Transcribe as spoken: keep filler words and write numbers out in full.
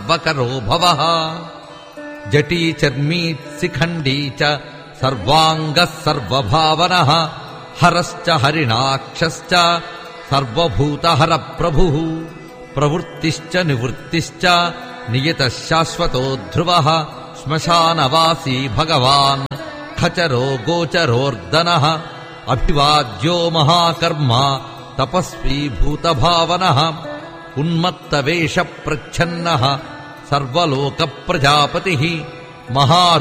సర్వకరో భవః జటీ చర్మీ శిఖండీ చ సర్వాంగః సర్వభావనః హరశ్చ హరిణాక్షశ్చ సర్వభూతహర ప్రభుః ప్రవృత్తిశ్చ నివృత్తిశ్చ నియతః శాశ్వతో ధ్రువః శ్మశానవాసీ భగవాన్ ఖచరో గోచరోర్దనః అభివాద్యో మహాకర్మ తపస్వీ భూతభావనః ఉన్మత్తవేష ప్రచ్ఛన్నః సర్వలోక ప్రజాపతిః మహా